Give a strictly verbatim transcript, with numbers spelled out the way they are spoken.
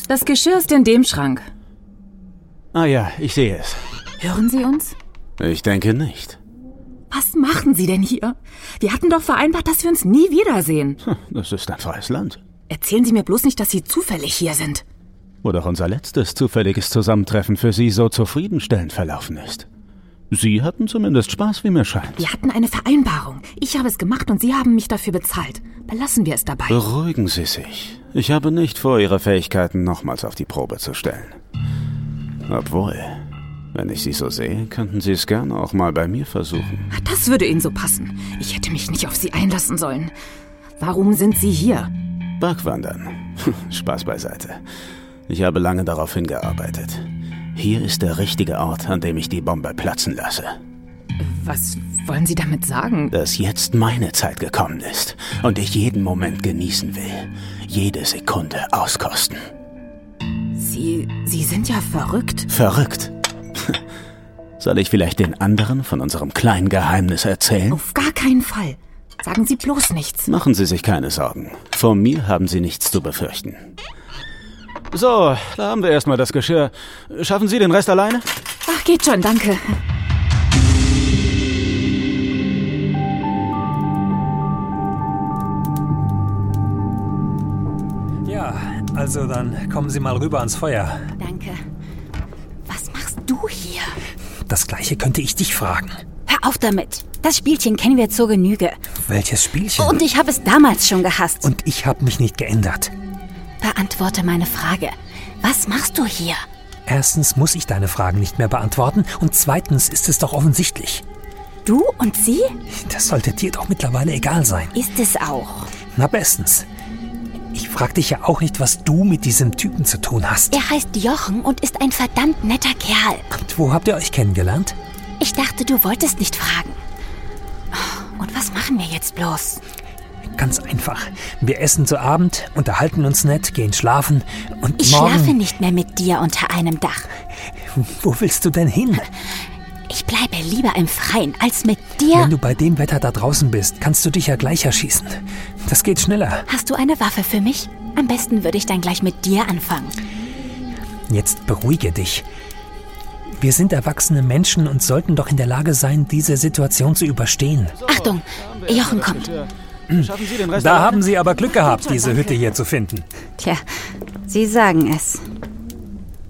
Das Geschirr ist in dem Schrank. Ah ja, ich sehe es. Hören Sie uns? Ich denke nicht. Was machen Sie denn hier? Wir hatten doch vereinbart, dass wir uns nie wiedersehen. Das ist ein freies Land. Erzählen Sie mir bloß nicht, dass Sie zufällig hier sind. Wo doch unser letztes zufälliges Zusammentreffen für Sie so zufriedenstellend verlaufen ist. Sie hatten zumindest Spaß, wie mir scheint. Wir hatten eine Vereinbarung. Ich habe es gemacht und Sie haben mich dafür bezahlt. Belassen wir es dabei. Beruhigen Sie sich. Ich habe nicht vor, Ihre Fähigkeiten nochmals auf die Probe zu stellen. Obwohl, wenn ich Sie so sehe, könnten Sie es gerne auch mal bei mir versuchen. Das würde Ihnen so passen. Ich hätte mich nicht auf Sie einlassen sollen. Warum sind Sie hier? Bergwandern. Spaß beiseite. Ich habe lange darauf hingearbeitet. Hier ist der richtige Ort, an dem ich die Bombe platzen lasse. Was wollen Sie damit sagen? Dass jetzt meine Zeit gekommen ist und ich jeden Moment genießen will. Jede Sekunde auskosten. Sie, Sie sind ja verrückt. Verrückt? Soll ich vielleicht den anderen von unserem kleinen Geheimnis erzählen? Auf gar keinen Fall. Sagen Sie bloß nichts. Machen Sie sich keine Sorgen. Vor mir haben Sie nichts zu befürchten. So, da haben wir erstmal das Geschirr. Schaffen Sie den Rest alleine? Ach, geht schon, danke. Ja, also dann kommen Sie mal rüber ans Feuer. Danke. Was machst du hier? Das Gleiche könnte ich dich fragen. Hör auf damit. Das Spielchen kennen wir zur Genüge. Welches Spielchen? Und ich habe es damals schon gehasst. Und ich habe mich nicht geändert. Beantworte meine Frage. Was machst du hier? Erstens muss ich deine Fragen nicht mehr beantworten und zweitens ist es doch offensichtlich. Du und sie? Das sollte dir doch mittlerweile egal sein. Ist es auch. Na bestens. Ich frag dich ja auch nicht, was du mit diesem Typen zu tun hast. Er heißt Jochen und ist ein verdammt netter Kerl. Und wo habt ihr euch kennengelernt? Ich dachte, du wolltest nicht fragen. Und was machen wir jetzt bloß? Ganz einfach. Wir essen zu Abend, unterhalten uns nett, gehen schlafen und ich morgen... Ich schlafe nicht mehr mit dir unter einem Dach. Wo willst du denn hin? Ich bleibe lieber im Freien als mit dir... Wenn du bei dem Wetter da draußen bist, kannst du dich ja gleich erschießen. Das geht schneller. Hast du eine Waffe für mich? Am besten würde ich dann gleich mit dir anfangen. Jetzt beruhige dich. Wir sind erwachsene Menschen und sollten doch in der Lage sein, diese Situation zu überstehen. Achtung, Jochen kommt. Schaffen Sie den Rest Da alleine? haben Sie aber Glück gehabt, diese Hütte hier zu finden. Tja, Sie sagen es.